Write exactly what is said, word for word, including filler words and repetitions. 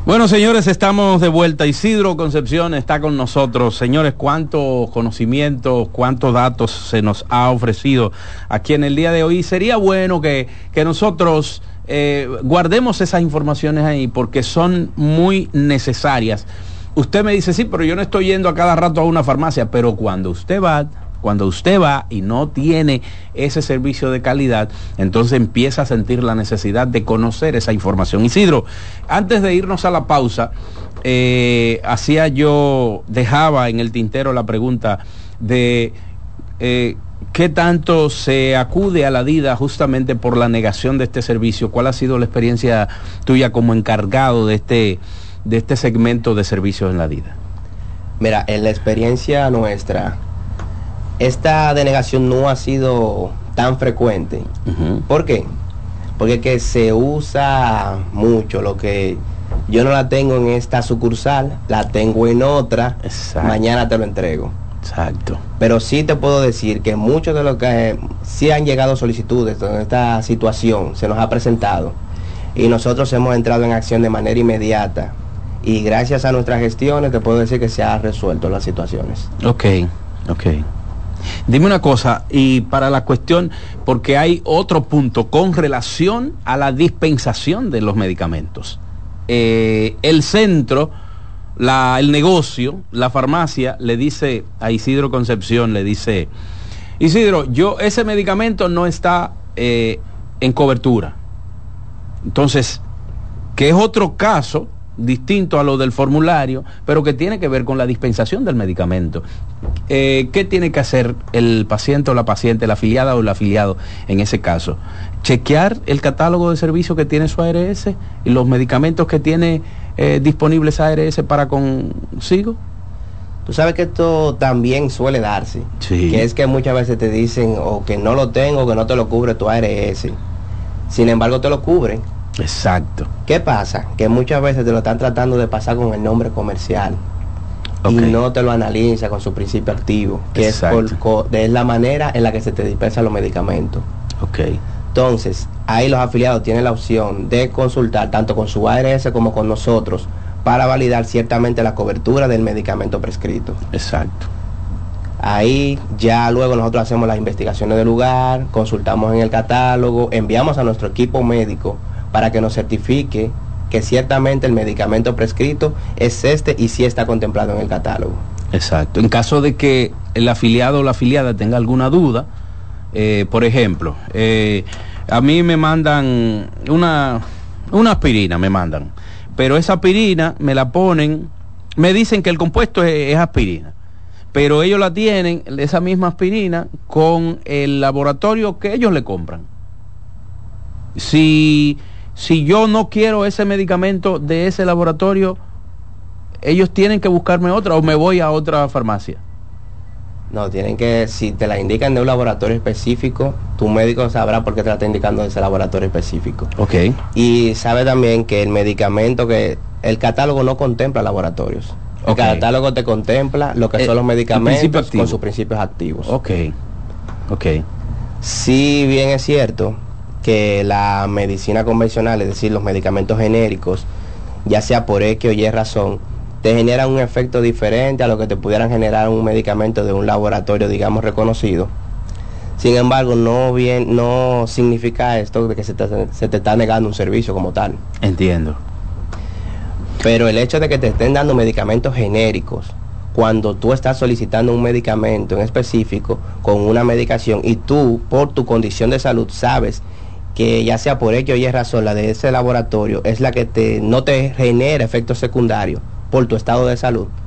Bueno, señores, estamos de vuelta. Isidro Concepción está con nosotros. Señores, cuántos conocimientos, cuántos datos se nos ha ofrecido aquí en el día de hoy. Sería bueno que, que nosotros eh, guardemos esas informaciones ahí porque son muy necesarias. Usted me dice, sí, pero yo no estoy yendo a cada rato a una farmacia, pero cuando usted va... Cuando usted va y no tiene ese servicio de calidad, entonces empieza a sentir la necesidad de conocer esa información. Isidro, antes de irnos a la pausa, eh, hacía yo, dejaba en el tintero la pregunta de eh, qué tanto se acude a la DIDA justamente por la negación de este servicio. ¿Cuál ha sido la experiencia tuya como encargado de este, de este segmento de servicios en la DIDA? Mira, en la experiencia nuestra, esta denegación no ha sido tan frecuente. Uh-huh. ¿Por qué? Porque que se usa mucho lo que yo no la tengo en esta sucursal, la tengo en otra. Exacto. Mañana te lo entrego. Exacto. Pero sí te puedo decir que muchos de los que eh, sí han llegado solicitudes en esta situación se nos ha presentado y nosotros hemos entrado en acción de manera inmediata y gracias a nuestras gestiones te puedo decir que se han resuelto las situaciones. Ok, ok. Dime una cosa, y para la cuestión, porque hay otro punto con relación a la dispensación de los medicamentos. Eh, el centro, la, el negocio, la farmacia, le dice a Isidro Concepción, le dice, Isidro, yo ese medicamento no está eh, en cobertura. Entonces, que es otro caso distinto a lo del formulario, pero que tiene que ver con la dispensación del medicamento. Eh, ¿Qué tiene que hacer el paciente o la paciente, la afiliada o el afiliado en ese caso? Chequear el catálogo de servicios que tiene su A R S y los medicamentos que tiene eh, disponibles A R S para consigo. Tú sabes que esto también suele darse, sí. Que es que muchas veces te dicen o que no lo tengo, o que no te lo cubre tu A R S. Sin embargo, te lo cubren. Exacto. ¿Qué pasa? Que muchas veces te lo están tratando de pasar con el nombre comercial. Okay. Y no te lo analiza con su principio activo, que es, por, es la manera en la que se te dispensan los medicamentos. Okay. Entonces, ahí los afiliados tienen la opción de consultar tanto con su A R S como con nosotros para validar ciertamente la cobertura del medicamento prescrito. Exacto. Ahí ya luego nosotros hacemos las investigaciones del lugar, consultamos en el catálogo, enviamos a nuestro equipo médico para que nos certifique que ciertamente el medicamento prescrito es este y sí está contemplado en el catálogo. Exacto. En caso de que el afiliado o la afiliada tenga alguna duda, eh, por ejemplo, eh, a mí me mandan una, una aspirina, me mandan, pero esa aspirina me la ponen, me dicen que el compuesto es, es aspirina, pero ellos la tienen, esa misma aspirina, con el laboratorio que ellos le compran. Si... Si yo no quiero ese medicamento de ese laboratorio, ellos tienen que buscarme otra o me voy a otra farmacia. No, tienen que, si te la indican de un laboratorio específico, tu médico sabrá por qué te la está indicando de ese laboratorio específico. Ok. Y sabe también que el medicamento, que el catálogo no contempla laboratorios. El okay. catálogo te contempla lo que eh, son los medicamentos con sus principios activos. Ok, ok. Si bien es cierto que la medicina convencional, es decir, los medicamentos genéricos, ya sea por X o Y razón, te generan un efecto diferente a lo que te pudieran generar un medicamento de un laboratorio, digamos, reconocido. Sin embargo, no bien, no significa esto de que se te, se te está negando un servicio como tal. Entiendo. Pero el hecho de que te estén dando medicamentos genéricos, cuando tú estás solicitando un medicamento en específico, con una medicación, y tú, por tu condición de salud, sabes que ya sea por X o Y razón, la de ese laboratorio es la que te no te genera efectos secundarios por tu estado de salud,